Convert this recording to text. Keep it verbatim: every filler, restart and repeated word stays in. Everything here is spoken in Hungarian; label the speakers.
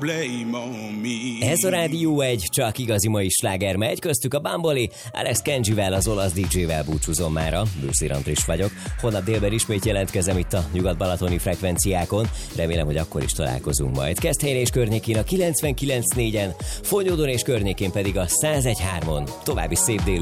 Speaker 1: Blame on me.
Speaker 2: Ez a Rádió egy, csak igazi mai sláger megy, köztük a Bamboli, Alex Kenjivel, az olasz dé dzsével búcsúzom mára, Bőszér Andris vagyok. Holnap délben ismét jelentkezem itt a nyugat-balatoni frekvenciákon, remélem, hogy akkor is találkozunk majd. Keszthelyén és környékén a kilencvenkilenc négyen, Fonyódon és környékén pedig a száz egy három-on. További szép délután.